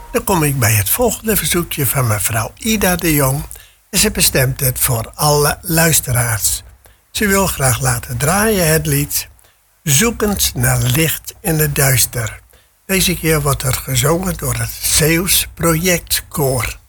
Dan kom ik bij het volgende verzoekje van mevrouw Ida de Jong. En ze bestemt het voor alle luisteraars. Ze wil graag laten draaien het lied Zoekend naar licht in het duister. Deze keer wordt er gezongen door het Zeeuws Projectkoor.